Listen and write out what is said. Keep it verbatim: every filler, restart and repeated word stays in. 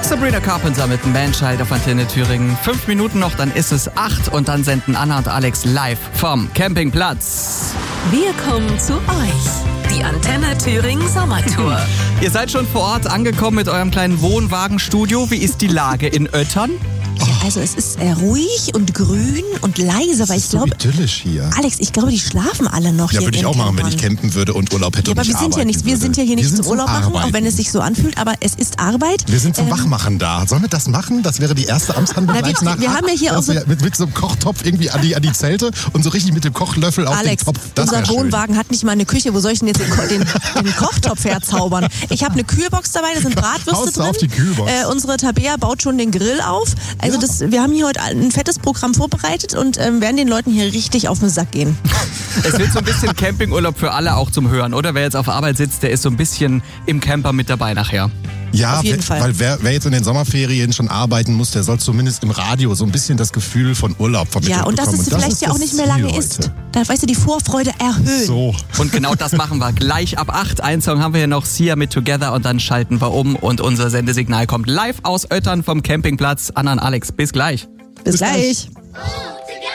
Sabrina Carpenter mit dem Manchild auf Antenne Thüringen. Fünf Minuten noch, dann ist es acht und dann senden Anna und Alex live vom Campingplatz. Wir kommen zu euch. Die Antenne Thüringen Sommertour. Ihr seid schon vor Ort angekommen mit eurem kleinen Wohnwagenstudio. Wie ist die Lage in Öttern? Also es ist äh, ruhig und grün und leise, weil ich so glaube, idyllisch hier. Alex, ich glaube, die schlafen alle noch Ja, hier. würde ich in auch machen, wenn ich Campern. campen würde und Urlaub hätte Ja, und aber nicht wir sind ja arbeiten nicht, wir würde. sind ja hier Wir nicht sind zum zum Urlaub machen, auch Arbeiten. wenn es sich so anfühlt, aber es ist Arbeit. Wir sind zum Ähm, Wachmachen da. Sollen wir das machen? Das wäre die erste Amtshandlung Na, wir- gleich nach. wir haben ja hier auch dass so- wir mit, mit so einem Kochtopf irgendwie an die, an die Zelte und so richtig mit dem Kochlöffel auf Alex, den Topf. Das unser wär schön. Wohnwagen hat nicht mal eine Küche. Wo soll ich denn jetzt den, Ko- den, den Kochtopf herzaubern? Ich habe eine Kühlbox dabei, da sind Bratwürste Haust du drin. auf die Kühlbox. Äh, unsere Tabea baut schon den Grill auf. Also Ja. das, wir haben hier heute ein fettes Programm vorbereitet und ähm, werden den Leuten hier richtig auf den Sack gehen. Es wird so ein bisschen Campingurlaub für alle auch zum Hören, oder? Wer jetzt auf Arbeit sitzt, der ist so ein bisschen im Camper mit dabei nachher. Ja, Auf jeden wer- Fall. weil wer, wer jetzt in den Sommerferien schon arbeiten muss, der soll zumindest im Radio so ein bisschen das Gefühl von Urlaub vermittelt Ja, und dass bekommen. es Und das vielleicht ist ja auch das nicht mehr Ziel lange heute. ist. Da, weißt du, die Vorfreude erhöhen. So. Und genau das machen wir gleich ab acht. Einen Song haben wir hier noch, Sia mit Together, und dann schalten wir um und unser Sendesignal kommt live aus Öttern vom Campingplatz. Anna und Alex, bis gleich. Bis, Bis gleich. gleich.